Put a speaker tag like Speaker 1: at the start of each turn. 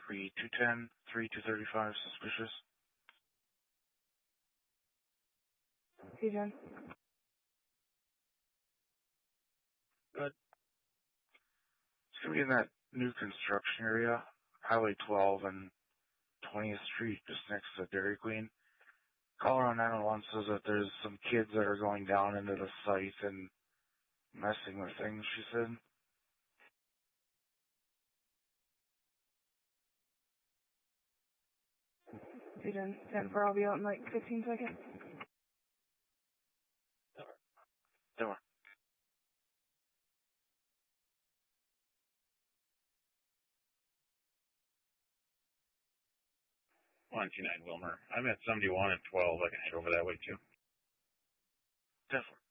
Speaker 1: 3210, 3235, suspicious.
Speaker 2: Hey, Jen.
Speaker 1: Good. It's going to be in that new construction area, Highway 12 and 20th Street, just next to Dairy Queen. Caller on 911 says that there's some kids that are going down into the site and messing with things, she said.
Speaker 2: Hey, Jen. 10-4, I'll be out in like 15 seconds.
Speaker 1: Door.
Speaker 3: 129 Wilmer. I'm at 71 and 12. I can head over that way too.
Speaker 1: 10-4.